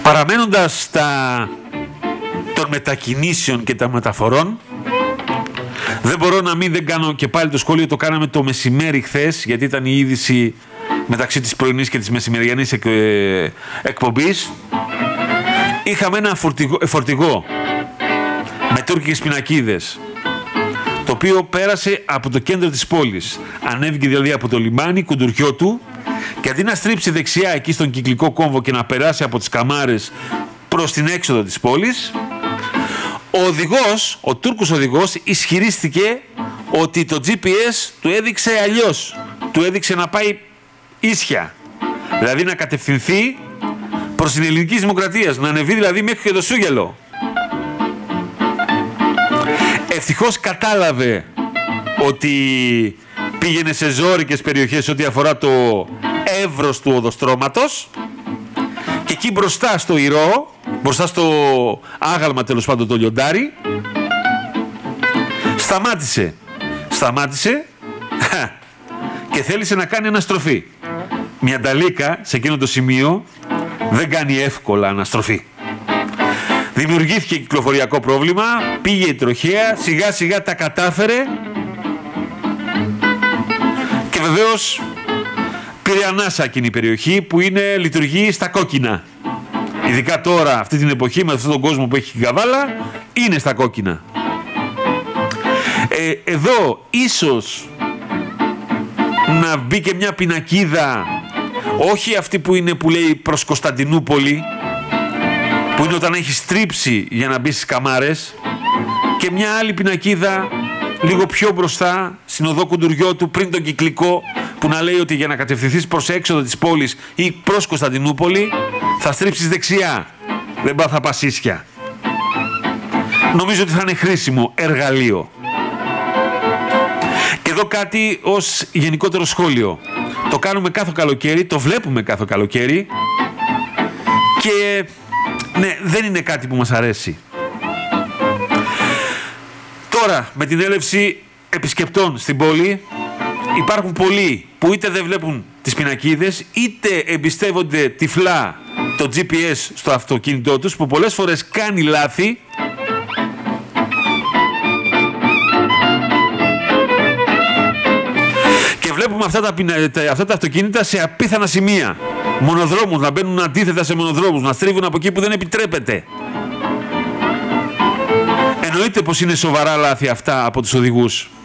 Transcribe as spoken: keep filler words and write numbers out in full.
Παραμένοντας στα των μετακινήσεων και των μεταφορών, δεν μπορώ να μην δεν κάνω και πάλι το σχόλιο, το κάναμε το μεσημέρι χθες, γιατί ήταν η είδηση μεταξύ της πρωινής και της μεσημεριανής εκ, ε, εκπομπής. Είχαμε ένα φορτηγό, φορτηγό με τουρκικές πινακίδες, το οποίο πέρασε από το κέντρο της πόλης. Ανέβηκε δηλαδή από το λιμάνι Κουντουριώτου και αντί να στρίψει δεξιά εκεί στον κυκλικό κόμβο και να περάσει από τις καμάρες προς την έξοδο της πόλης, ο οδηγός, ο Τούρκος οδηγός, ισχυρίστηκε ότι το τζι πι ες του έδειξε αλλιώς. Του έδειξε να πάει ίσια. Δηλαδή να κατευθυνθεί προς την ελληνική δημοκρατία, να ανεβεί δηλαδή μέχρι και το Σούγελο. Ευτυχώς κατάλαβε ότι πήγαινε σε ζώρικες περιοχές ό,τι αφορά το εύρος του οδοστρώματος και εκεί μπροστά στο Ηρώ, μπροστά στο άγαλμα τέλος πάντων το λιοντάρι, σταμάτησε. Σταμάτησε και θέλησε να κάνει αναστροφή. Μια νταλίκα σε εκείνο το σημείο δεν κάνει εύκολα αναστροφή. Δημιουργήθηκε κυκλοφοριακό πρόβλημα, πήγε η τροχέα, σιγά σιγά τα κατάφερε και βεβαίως πήρε ανάσα εκείνη η περιοχή που είναι, λειτουργεί στα κόκκινα. Ειδικά τώρα, αυτή την εποχή, με αυτόν τον κόσμο που έχει καβάλα, είναι στα κόκκινα. Ε, εδώ ίσως να μπει και μια πινακίδα, όχι αυτή που είναι που λέει προς Κωνσταντινούπολη, που είναι όταν έχει στρίψει για να μπει στις καμάρες, και μια άλλη πινακίδα λίγο πιο μπροστά στην οδό Κουντουριώτου πριν τον κυκλικό, που να λέει ότι για να κατευθυνθείς προς έξοδο της πόλης ή προς Κωνσταντινούπολη θα στρίψεις δεξιά, δεν θα πας ίσια. Νομίζω ότι θα είναι χρήσιμο εργαλείο. Και εδώ κάτι ως γενικότερο σχόλιο. Το κάνουμε κάθε καλοκαίρι, το βλέπουμε κάθε καλοκαίρι και ναι, δεν είναι κάτι που μας αρέσει. Τώρα, με την έλευση επισκεπτών στην πόλη, υπάρχουν πολλοί που είτε δεν βλέπουν τις πινακίδες, είτε εμπιστεύονται τυφλά το τζι πι ες στο αυτοκίνητό τους, που πολλές φορές κάνει λάθη και βλέπουμε αυτά τα, αυτά τα αυτοκίνητα σε απίθανα σημεία. Μονοδρόμους, να μπαίνουν αντίθετα σε μονοδρόμους, να στρίβουν από εκεί που δεν επιτρέπεται. Εννοείται πως είναι σοβαρά λάθη αυτά από τους οδηγούς.